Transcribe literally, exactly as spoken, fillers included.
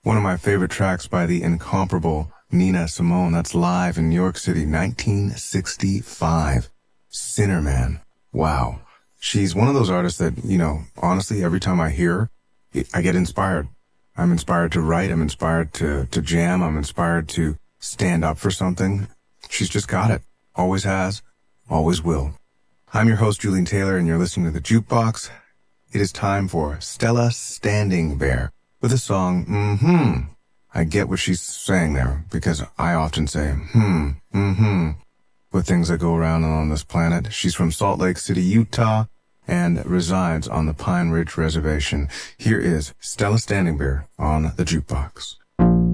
One of my favorite tracks by the incomparable Nina Simone. That's live in New York City, nineteen sixty-five. Sinner Man. Wow. She's one of those artists that, you know, honestly, every time I hear her, I get inspired. I'm inspired to write. I'm inspired to, to jam. I'm inspired to stand up for something. She's just got it. Always has. Always will. I'm your host, Julian Taylor, and you're listening to The Jukebox. It is time for Stella Standing Bear with a song, mm-hmm. I get what she's saying there, because I often say, hmm, mm-hmm, with things that go around on this planet. She's from Salt Lake City, Utah, and resides on the Pine Ridge Reservation. Here is Stella Standing Bear on The Jukebox.